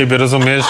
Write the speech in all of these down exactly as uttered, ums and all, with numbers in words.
siebie, rozumiesz?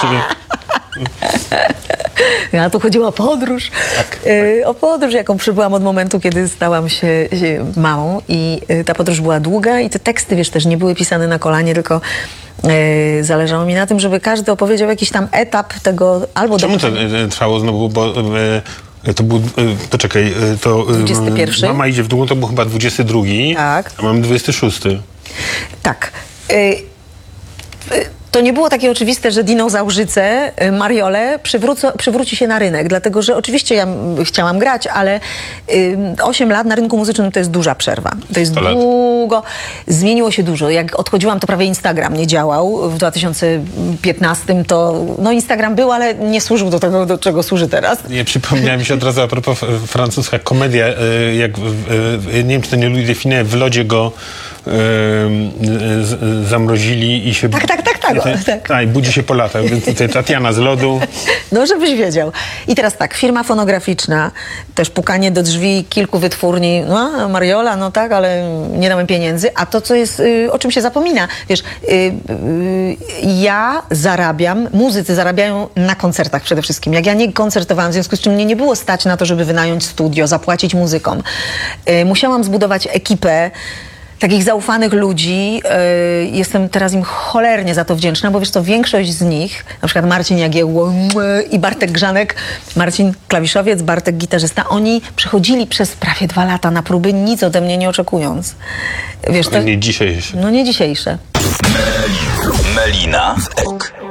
Ja tu chodziło o podróż. Tak. Y, o podróż, jaką przebyłam od momentu, kiedy stałam się, się mamą. I y, ta podróż była długa i te teksty, wiesz, też nie były pisane na kolanie, tylko y, zależało mi na tym, żeby każdy opowiedział jakiś tam etap tego albo... Czemu to y, trwało znowu? Bo y, to był... Y, to czekaj, y, to... Y, dwudziesty pierwszy? Mama idzie w dół, to był chyba dwudziesty drugi. Tak. A mamy dwudziesty szósty. Tak. Y, y, To nie było takie oczywiste, że dinozaurzyce, y, Mariole przywrócą, przywróci się na rynek, dlatego że oczywiście ja m, chciałam grać, ale y, osiem lat na rynku muzycznym to jest duża przerwa. To jest sto lat. długo. Zmieniło się dużo. Jak odchodziłam, to prawie Instagram nie działał. W dwa tysiące piętnastym to, no Instagram był, ale nie służył do tego, do czego służy teraz. Nie, przypomniała mi się od razu a propos f- francuska komedia, y, jak, y, y, nie wiem, czy to nie Louis Define, w lodzie go y, y, z- zamrozili i się... Tak, tak, tak, tak, I tak. Tak, i budzi się po latach, więc tutaj Tatiana z lodu. No, żebyś wiedział. I teraz tak, firma fonograficzna, też pukanie do drzwi kilku wytwórni, no, Mariola, no tak, ale nie damy pieniędzy, a to, co jest, y, o czym się zapomina, wiesz, y, y, ja zarabiam, muzycy zarabiają na koncertach przede wszystkim. Jak ja nie koncertowałam, w związku z czym mnie nie było stać na to, żeby wynająć studio, zapłacić muzykom. Y, musiałam zbudować ekipę takich zaufanych ludzi. Yy, jestem teraz im cholernie za to wdzięczna, bo wiesz co, większość z nich, na przykład Marcin Jagiełło i Bartek Grzanek, Marcin klawiszowiec, Bartek gitarzysta, oni przechodzili przez prawie dwa lata na próby, nic ode mnie nie oczekując. Wiesz, to, Nie dzisiaj. no nie dzisiejsze. Melina w E K.